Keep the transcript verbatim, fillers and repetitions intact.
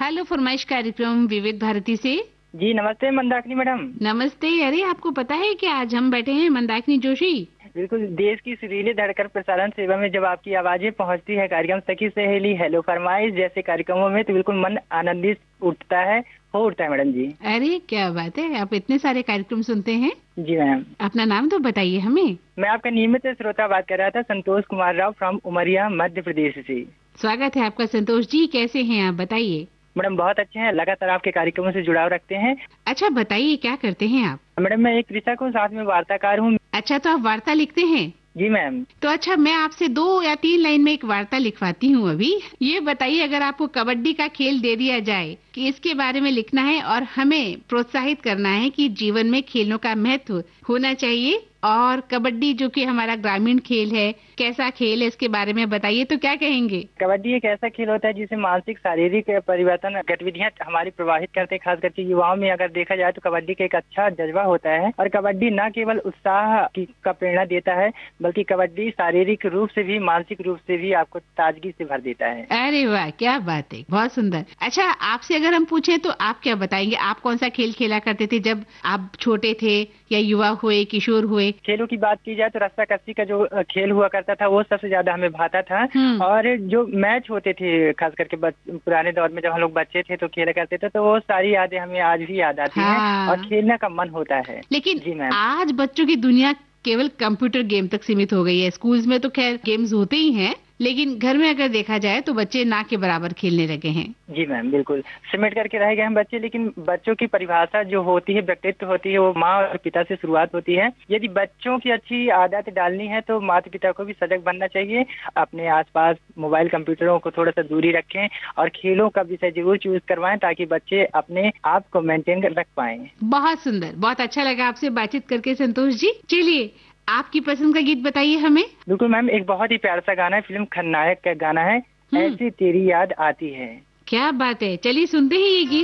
Hello फरमाइश कार्यक्रम विविध भारती से। जी नमस्ते मंदाकिनी मैडम। नमस्ते। अरे आपको पता है कि आज हम बैठे हैं मंदाकिनी जोशी। बिल्कुल, देश की सुरीले धड़कन प्रसारण सेवा में जब आपकी आवाजें पहुंचती है कार्यक्रम सखी सहेली हेलो फरमाइश जैसे कार्यक्रमों में, तो बिल्कुल मन आनंदित उठता है हो उठता है मैडम जी। अरे क्या बात है, आप इतने सारे कार्यक्रम सुनते हैं। जी मैम। अपना नाम तो बताइए हमें। मैं आपका नियमित श्रोता बात कर रहा था, संतोष कुमार राव फ्रॉम उमरिया मध्य प्रदेश से। स्वागत है आपका संतोष जी, कैसे हैं आप बताइए। मैडम बहुत अच्छे हैं, लगातार आपके कार्यक्रमों से जुड़ाव रखते हैं। अच्छा बताइए क्या करते हैं आप। मैडम मैं एक कृषक हूँ, साथ में वार्ताकार हूँ। अच्छा तो आप वार्ता लिखते हैं। जी मैम। तो अच्छा मैं आपसे दो या तीन लाइन में एक वार्ता लिखवाती हूँ अभी। ये बताइए अगर आपको कबड्डी का खेल दे दिया जाए कि इसके बारे में लिखना है और हमें प्रोत्साहित करना है कि जीवन में खेलों का महत्व होना चाहिए, और कबड्डी जो कि हमारा ग्रामीण खेल है, कैसा खेल है इसके बारे में बताइए, तो क्या कहेंगे। कबड्डी एक ऐसा खेल होता है जिसे मानसिक शारीरिक परिवर्तन गतिविधियां हमारी प्रभावित करते हैं, खास करके युवाओं में अगर देखा जाए तो कबड्डी का एक अच्छा जज्बा होता है। और कबड्डी न केवल उत्साह की का प्रेरणा देता है, बल्कि कबड्डी शारीरिक रूप से भी मानसिक रूप से भी आपको ताजगी से भर देता है। अरे वाह क्या बात है, बहुत सुंदर। अच्छा आपसे अगर हम पूछे तो आप क्या बताएंगे, आप कौन सा खेल खेला करते थे जब आप छोटे थे या युवा हुए किशोर हुए। खेलों की बात की जाए तो रस्सा कस्सी का जो खेल हुआ करता था वो सबसे ज्यादा हमें भाता था। और जो मैच होते थे खास करके पुराने दौर में जब हम लोग बच्चे थे तो खेला करते थे, तो वो सारी यादें हमें आज भी याद आती हाँ। हैं और खेलने का मन होता है। लेकिन जी मैम, आज बच्चों की दुनिया केवल कंप्यूटर गेम तक सीमित हो गई है। स्कूल्स में तो खैर गेम्स होते ही हैं, लेकिन घर में अगर देखा जाए तो बच्चे ना के बराबर खेलने लगे हैं। जी मैम बिल्कुल सिमट करके रह गए हैं बच्चे। लेकिन बच्चों की परिभाषा जो होती है, व्यक्तित्व होती है, वो माँ और पिता से शुरुआत होती है। यदि बच्चों की अच्छी आदत डालनी है तो माता पिता को भी सजग बनना चाहिए। अपने आसपास मोबाइल कंप्यूटरों को थोड़ा सा दूरी रखें और खेलों का विषय जरूर चूज करवाएं ताकि बच्चे अपने आप को मेंटेन कर रख पाएं। बहुत सुंदर, बहुत अच्छा लगा आपसे बातचीत करके संतोष जी। चलिए आपकी पसंद का गीत बताइए हमें। बिल्कुल मैम, एक बहुत ही प्यारा सा गाना है, फिल्म खलनायक का गाना है, ऐसी तेरी याद आती है। क्या बात है, चलिए सुनते हैं ये गीत।